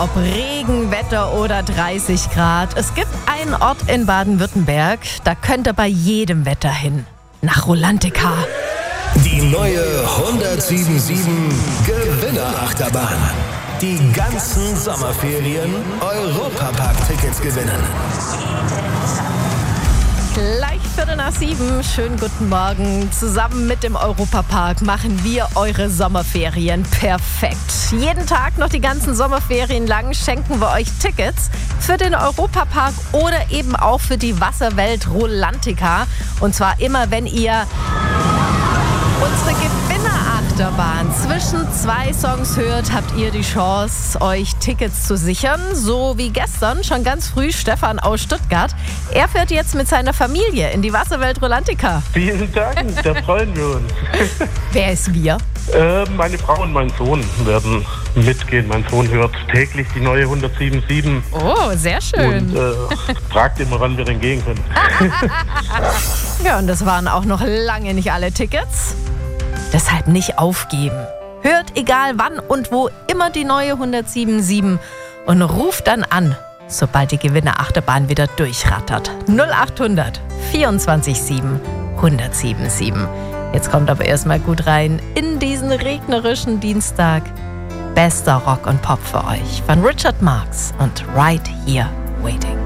Ob Regen, Wetter oder 30 Grad. Es gibt einen Ort in Baden-Württemberg, da könnt ihr bei jedem Wetter hin. Nach Rolantica. Die neue 1077 Gewinnerachterbahn. Die ganzen Sommerferien Europapark-Tickets gewinnen. Gleich 6:45. Schönen guten Morgen. Zusammen mit dem Europapark machen wir eure Sommerferien perfekt. Jeden Tag noch die ganzen Sommerferien lang schenken wir euch Tickets für den Europapark oder eben auch für die Wasserwelt Rolantica. Und zwar immer, wenn ihr unsere Gewinnerachterbahn zwischen 2 Songs hört, habt ihr die Chance, euch Tickets zu sichern. So wie gestern, schon ganz früh, Stefan aus Stuttgart. Er fährt jetzt mit seiner Familie in die Wasserwelt Rolantica. Vielen Dank, da freuen wir uns. Wer ist wir? Meine Frau und mein Sohn werden mitgehen. Mein Sohn hört täglich die neue 1077 Oh, sehr schön. und fragt immer, wann wir denn gehen können. Ja, und das waren auch noch lange nicht alle Tickets. Deshalb nicht aufgeben. Hört egal wann und wo immer die neue 1077 und ruft dann an, sobald die Gewinnerachterbahn wieder durchrattert. 0800 24 7 1077. Jetzt kommt aber erstmal gut rein in diesen regnerischen Dienstag. Bester Rock und Pop für euch von Richard Marx und Right Here Waiting.